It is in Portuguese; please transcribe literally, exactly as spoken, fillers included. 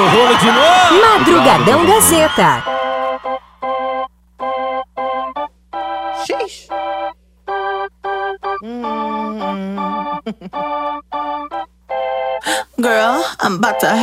meu rolo de novo! Madrugadão Gazeta. Sheesh. Mm. Girl, I'm about to